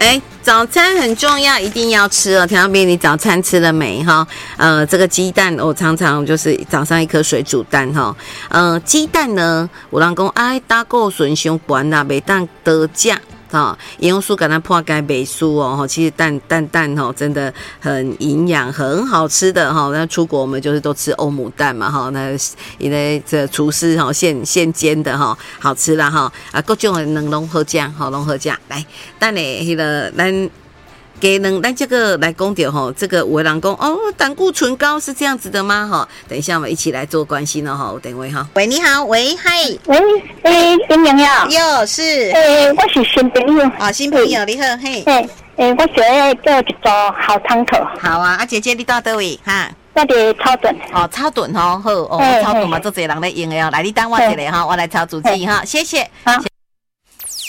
早餐很重要，一定要吃哦。田小编，你早餐吃了没哈？这个鸡蛋我常常就是早上一颗水煮蛋哈。鸡蛋呢，有人讲胆固醇伤悬啦，袂当得价。营养素给它破开美素哦，其实蛋哦，真的很营养，很好吃的哈。那出国我们就是都吃欧姆蛋嘛哈，那因为这厨师哈现煎的哈，好吃啦哈。各种的能融合酱，好融合酱来，等下迄个咱。给能咱这个来讲到吼，这个有的人讲哦，胆固醇高是这样子的吗？哈，等一下我们一起来做关心哦，哈，我等位哈。喂，你好，喂，嗨， 喂，林莹呀， 哟，是， 我是新朋友， 新朋友，你好，嘿， 我想要做一道好汤头。 好啊，姐姐你到倒位哈？ 我伫草屯。 草屯吼，好，草屯嘛，做侪人咧用的哦。来，你等我一下哈，我来抄主机哈，谢谢。好。